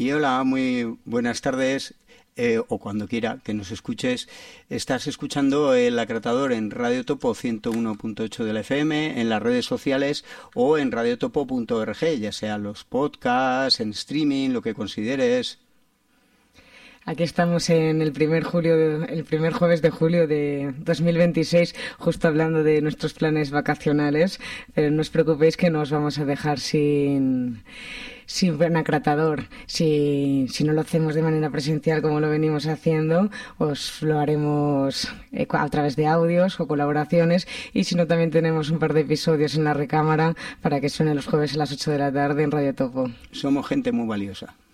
Y hola, muy buenas tardes, o cuando quiera que nos escuches. Estás escuchando El Acratador en Radio Topo 101.8 de la FM, en las redes sociales o en radiotopo.org, ya sea los podcasts, en streaming, lo que consideres. Aquí estamos en el primer jueves de julio de 2026, justo hablando de nuestros planes vacacionales, pero no os preocupéis que no os vamos a dejar sin buen acratador. Si no lo hacemos de manera presencial como lo venimos haciendo, os lo haremos a través de audios o colaboraciones, y si no, también tenemos un par de episodios en la recámara para que suene los jueves a las 8 de la tarde en Radio Topo. Somos gente muy valiosa.